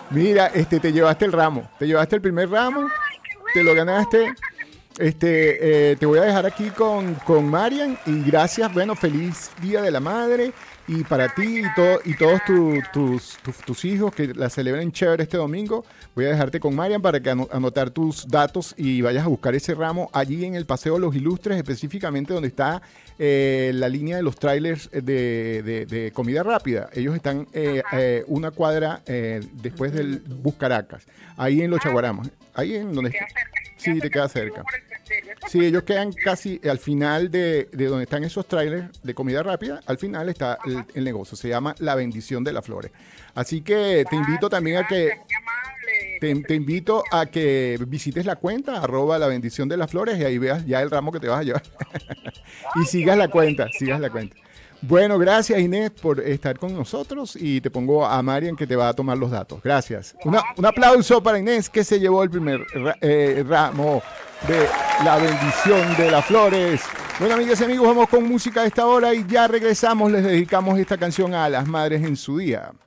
Mira, te llevaste el ramo, te llevaste el primer ramo, te lo ganaste. Te voy a dejar aquí con Marian y gracias, bueno, feliz Día de la Madre y para ti y todos tus hijos que la celebren chévere este domingo. Voy a dejarte con Marian para que anotar tus datos y vayas a buscar ese ramo allí en el Paseo Los Ilustres, específicamente donde está la línea de los trailers de comida rápida. Ellos están una cuadra después del Bus Caracas, ahí en Los Chaguaramas, ahí en donde está. Sí, te queda cerca. Sí, ellos quedan casi al final de donde están esos trailers de comida rápida. Al final está el negocio. Se llama La Bendición de las Flores. Así que te invito también a que te invito a que visites la cuenta @La Bendición de las Flores y ahí veas ya el ramo que te vas a llevar. Y sigas la cuenta. Bueno, gracias Inés por estar con nosotros y te pongo a Marian que te va a tomar los datos. Gracias. Un aplauso para Inés que se llevó el primer ramo de La Bendición de las Flores. Bueno, amigas y amigos, vamos con música a esta hora y ya regresamos. Les dedicamos esta canción a las madres en su día.